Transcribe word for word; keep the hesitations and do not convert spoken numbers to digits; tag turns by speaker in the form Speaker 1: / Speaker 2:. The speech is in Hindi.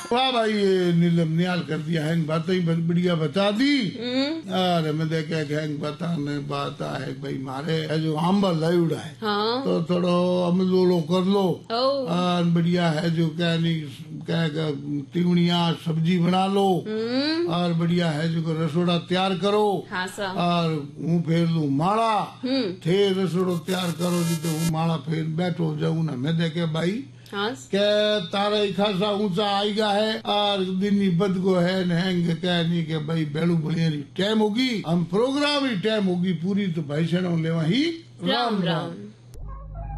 Speaker 1: वाह भाई ये नीलम नियाल कर दिया हैंग बातें ही बढ़िया बता दी। अरे मैं देखे हैंग बताने बात है भाई मारे है जो आंबा लाइवड़ा है
Speaker 2: हाँ।
Speaker 1: तो थोड़ो अमलोलो कर लो और बढ़िया है जो क्या नहीं क्या तिवड़िया सब्जी बना लो और बढ़िया है जो रसोड़ा तैयार करो।
Speaker 2: हाँ
Speaker 1: और हूँ फेर लू माड़ा थे रसोड़ो तैयार करो जी तो हूँ माड़ा फेर बैठो जाऊँ ना मैं देखे भाई
Speaker 2: हाँ।
Speaker 1: के तारा खासा ऊंचा आएगा है और दिन बद गो है नहेंगे कह नहीं के भाई बेलू बढ़िया टाइम होगी हम प्रोग्राम ही टाइम होगी पूरी तो भाई से लेवा ही
Speaker 2: राम राम।